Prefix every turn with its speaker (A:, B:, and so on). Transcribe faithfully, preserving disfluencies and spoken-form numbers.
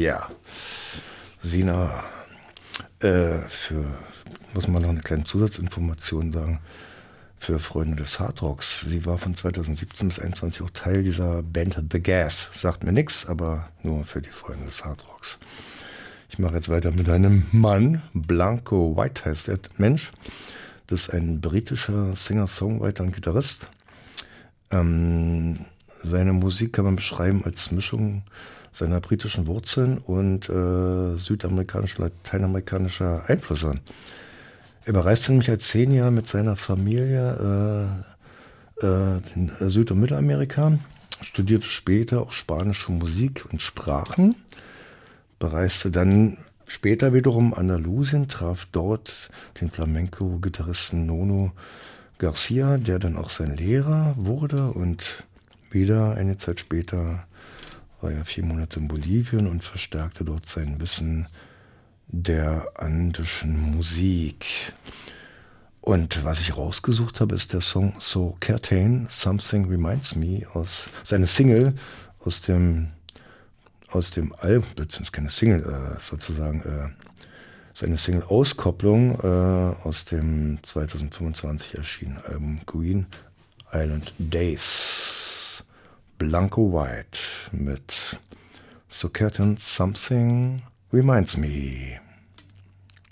A: Ja. Sina, äh, für, muss man noch eine kleine Zusatzinformation sagen, für Freunde des Hardrocks. Sie war von zweitausendsiebzehn bis einundzwanzig auch Teil dieser Band The Gas. Sagt mir nichts, aber nur für die Freunde des Hardrocks. Ich mache jetzt weiter mit einem Mann. Blanco White heißt der Mensch. Das ist ein britischer Singer-Songwriter und Gitarrist. Ähm, seine Musik kann man beschreiben als Mischung seiner britischen Wurzeln und äh, südamerikanischer, lateinamerikanischer Einflüsse. Er bereiste nämlich als Senior mit seiner Familie äh, äh, in Süd- und Mittelamerika, studierte später auch spanische Musik und Sprachen, bereiste dann später wiederum Andalusien, traf dort den Flamenco-Gitarristen Nono Garcia, der dann auch sein Lehrer wurde, und wieder eine Zeit später war er vier Monate in Bolivien und verstärkte dort sein Wissen der andischen Musik. Und was ich rausgesucht habe, ist der Song So Certain, Something Reminds Me, aus seine Single aus dem aus dem Album, beziehungsweise keine Single, äh, sozusagen äh, seine Single-Auskopplung äh, aus dem zweitausendfünfundzwanzig erschienenen Album Green Island Days. Blanco White mit So Certain, Something Reminds Me.